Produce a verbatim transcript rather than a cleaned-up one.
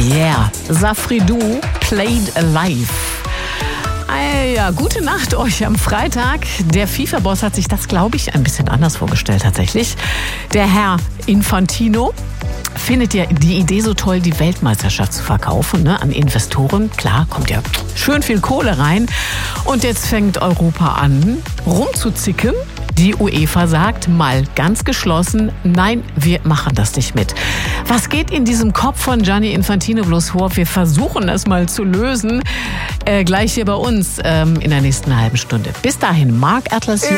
Yeah, Safridou, Played Alive. Ja, gute Nacht euch am Freitag. Der FIFA-Boss hat sich das, glaube ich, ein bisschen anders vorgestellt tatsächlich. Der Herr Infantino findet ja die Idee so toll, die Weltmeisterschaft zu verkaufen, ne, an Investoren. Klar, kommt ja schön viel Kohle rein. Und jetzt fängt Europa an, rumzuzicken. Die UEFA sagt mal ganz geschlossen, nein, wir machen das nicht mit. Was geht in diesem Kopf von Gianni Infantino bloß vor? Wir versuchen es mal zu lösen. Äh, gleich hier bei uns ähm, in der nächsten halben Stunde. Bis dahin, Mark Atlas.